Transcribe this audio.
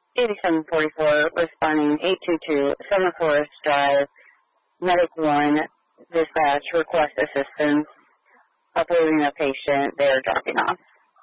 8744, responding 822, Summer Forest Drive, Medic 1, dispatch, request assistance, uploading a patient, they're dropping off.